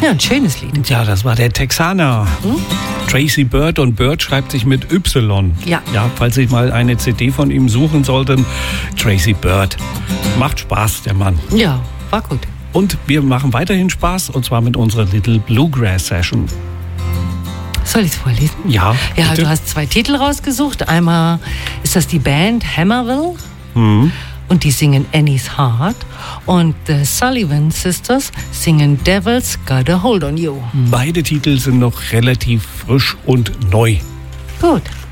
Ja, ein schönes Lied. Ja, das war der Texaner. Tracy Byrd, und Byrd schreibt sich mit Y. Ja. Ja, falls Sie mal eine CD von ihm suchen sollten, Tracy Byrd. Macht Spaß, der Mann. Ja, war gut. Und wir machen weiterhin Spaß, und zwar mit unserer Little Bluegrass Session. Soll ich es vorlesen? Ja, Ja, bitte. du hast 2 Titel rausgesucht. Einmal ist das die Band Hammerville. Und die singen Annie's Heart. Und The Sullivan Sisters singen Devil's Got a Hold on You. Beide Titel sind noch relativ frisch und neu. Gut.